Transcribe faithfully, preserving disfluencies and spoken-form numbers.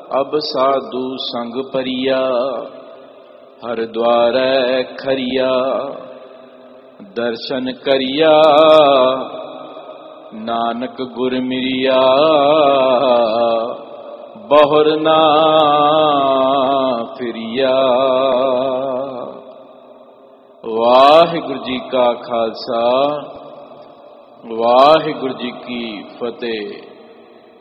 ਅਬ ਸਾਧੂ ਸੰਗ ਪਰਿਆ, ਹਰ ਦੁਆਰੈ ਖਰੀਆ, ਦਰਸ਼ਨ ਕਰਿਆ, ਨਾਨਕ ਗੁਰ ਮਿਰਿਆ, ਬਹੁਰ ਨਾ ਫਿਰਿਆ। ਵਾਹਿਗੁਰੂ ਜੀ ਕਾ ਖਾਲਸਾ, ਵਾਹਿਗੁਰੂ ਜੀ ਕੀ ਫਤਿਹ।